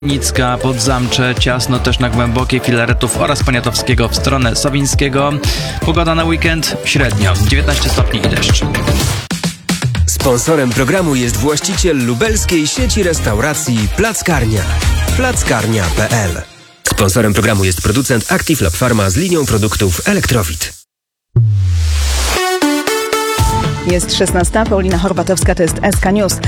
Nicka, Podzamcze, Ciasno też na Głębokie, Filaretów oraz Poniatowskiego w stronę Sowińskiego. Pogoda na weekend średnio, 19 stopni i deszcz. Sponsorem programu jest właściciel lubelskiej sieci restauracji Plackarnia. Plackarnia.pl. Sponsorem programu jest producent Active Lab Pharma z linią produktów Elektrowit. Jest 16. Paulina Horbatowska, to jest SK News.